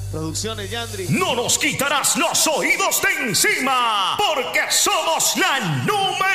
Producciones Yandri. No nos quitarás los oídos de encima, porque somos la número